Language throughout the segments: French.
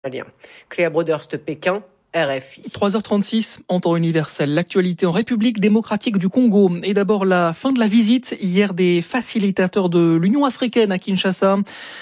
Cléa Broderst, Pékin, RFI. 3h36 en temps universel. L'actualité en République démocratique du Congo. Et d'abord la fin de la visite hier des facilitateurs de l'Union africaine à Kinshasa.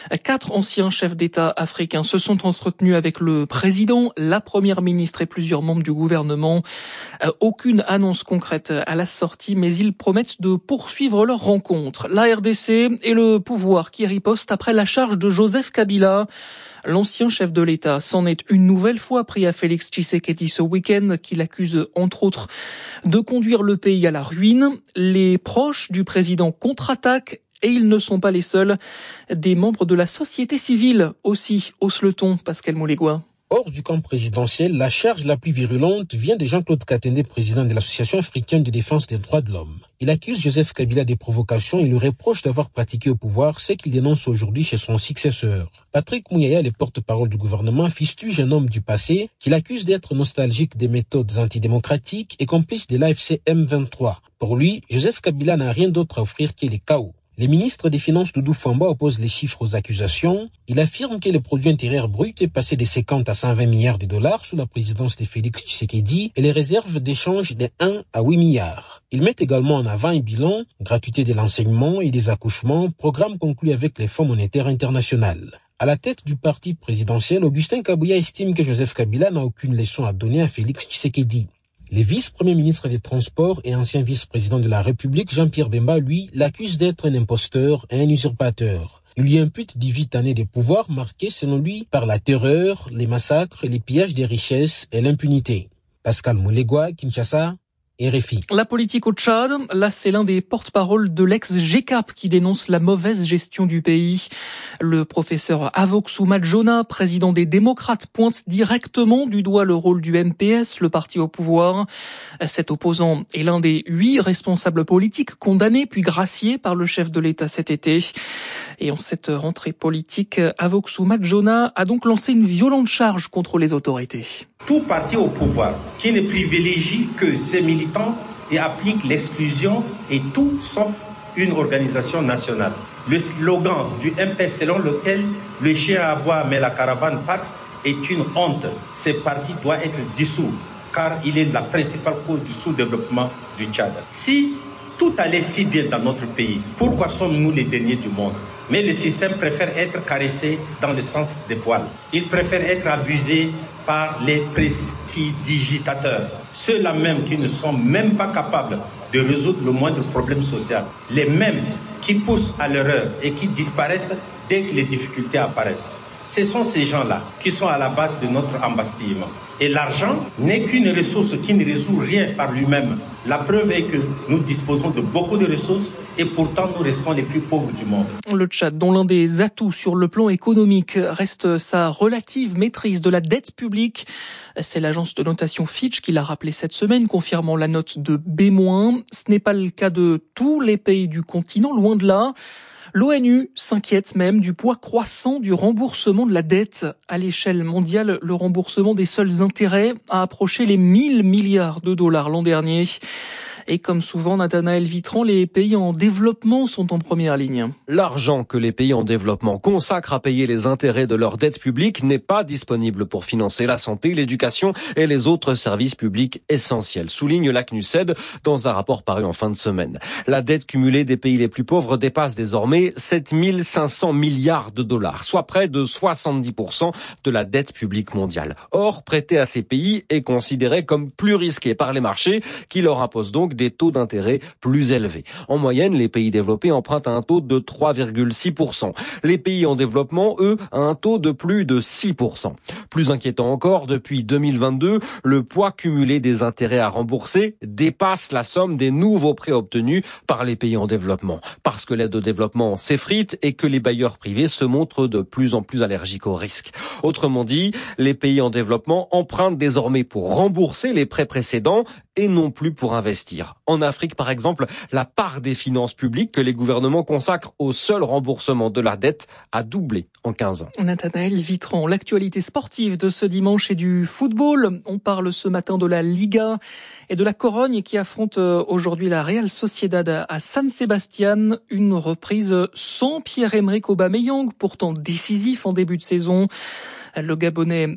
4 anciens chefs d'État africains se sont entretenus avec le président, la première ministre et plusieurs membres du gouvernement. Aucune annonce concrète à la sortie, mais ils promettent de poursuivre leur rencontre. La RDC et le pouvoir qui riposte après la charge de Joseph Kabila. L'ancien chef de l'État s'en est une nouvelle fois pris à Félix Tshisekedi ce week-end, qui l'accuse entre autres de conduire le pays à la ruine. Les proches du président contre-attaquent et ils ne sont pas les seuls. Des membres de la société civile aussi haussent le ton, Pascal Moulégois. Hors du camp présidentiel, la charge la plus virulente vient de Jean-Claude Katende, président de l'Association africaine de défense des droits de l'homme. Il accuse Joseph Kabila des provocations et lui reproche d'avoir pratiqué au pouvoir ce qu'il dénonce aujourd'hui chez son successeur. Patrick Mouyaya, le porte-parole du gouvernement, fustige un homme du passé qu'il accuse d'être nostalgique des méthodes antidémocratiques et complice de l'AFC M23. Pour lui, Joseph Kabila n'a rien d'autre à offrir que le chaos. Le ministre des Finances Doudou Famba oppose les chiffres aux accusations. Il affirme que le produit intérieur brut est passé de 50 à 120 milliards de dollars sous la présidence de Félix Tshisekedi et les réserves d'échange de 1 à 8 milliards. Il met également en avant un bilan, gratuité de l'enseignement et des accouchements, programme conclu avec les Fonds monétaires internationaux. À la tête du parti présidentiel, Augustin Kabouya estime que Joseph Kabila n'a aucune leçon à donner à Félix Tshisekedi. Le vice-premier ministre des Transports et ancien vice-président de la République, Jean-Pierre Bemba, lui, l'accuse d'être un imposteur et un usurpateur. Il lui impute 18 années de pouvoir marquées, selon lui, par la terreur, les massacres, les pillages des richesses et l'impunité. Pascal Moulégois, Kinshasa, RFI. La politique au Tchad, là c'est l'un des porte-paroles de l'ex-GCAP qui dénonce la mauvaise gestion du pays. Le professeur Avoxou Madjona, président des démocrates, pointe directement du doigt le rôle du MPS, le parti au pouvoir. Cet opposant est l'un des 8 responsables politiques condamnés puis graciés par le chef de l'État cet été. Et en cette rentrée politique, Avoxou Madjona a donc lancé une violente charge contre les autorités. Tout parti au pouvoir qui ne privilégie que ses militants et applique l'exclusion est tout sauf une organisation nationale. Le slogan du MPS selon lequel le chien aboie mais la caravane passe est une honte. Ce parti doit être dissous car il est la principale cause du sous-développement du Tchad. Si tout allait si bien dans notre pays, pourquoi sommes-nous les derniers du monde ? Mais le système préfère être caressé dans le sens des poils. Il préfère être abusé par les prestidigitateurs. Ceux-là même qui ne sont même pas capables de résoudre le moindre problème social. Les mêmes qui poussent à l'erreur et qui disparaissent dès que les difficultés apparaissent. Ce sont ces gens-là qui sont à la base de notre embastillement. Et l'argent n'est qu'une ressource qui ne résout rien par lui-même. La preuve est que nous disposons de beaucoup de ressources et pourtant nous restons les plus pauvres du monde. Le Tchad, dont l'un des atouts sur le plan économique reste sa relative maîtrise de la dette publique. C'est l'agence de notation Fitch qui l'a rappelé cette semaine, confirmant la note de B-. Ce n'est pas le cas de tous les pays du continent, loin de là. L'ONU s'inquiète même du poids croissant du remboursement de la dette. À l'échelle mondiale, le remboursement des seuls intérêts a approché les 1000 milliards de dollars l'an dernier. Et comme souvent, Nathanaël Vitran, les pays en développement sont en première ligne. L'argent que les pays en développement consacrent à payer les intérêts de leur dette publique n'est pas disponible pour financer la santé, l'éducation et les autres services publics essentiels, souligne la CNUSED dans un rapport paru en fin de semaine. La dette cumulée des pays les plus pauvres dépasse désormais 7 500 milliards de dollars, soit près de 70% de la dette publique mondiale. Or, prêter à ces pays est considéré comme plus risqué par les marchés qui leur imposent donc des taux d'intérêt plus élevés. En moyenne, les pays développés empruntent à un taux de 3,6%. Les pays en développement, eux, à un taux de plus de 6%. Plus inquiétant encore, depuis 2022, le poids cumulé des intérêts à rembourser dépasse la somme des nouveaux prêts obtenus par les pays en développement. Parce que l'aide au développement s'effrite et que les bailleurs privés se montrent de plus en plus allergiques au risque. Autrement dit, les pays en développement empruntent désormais pour rembourser les prêts précédents et non plus pour investir. En Afrique, par exemple, la part des finances publiques que les gouvernements consacrent au seul remboursement de la dette a doublé en 15 ans. Nathanaël Vitran, l'actualité sportive de ce dimanche et du football. On parle ce matin de la Liga et de la Corogne qui affronte aujourd'hui la Real Sociedad à San Sebastián. Une reprise sans Pierre-Emerick Aubameyang, pourtant décisif en début de saison. Le Gabonais